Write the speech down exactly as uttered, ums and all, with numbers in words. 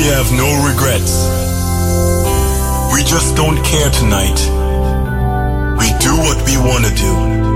We have no regrets. We just don't care tonight. We do what we want to do.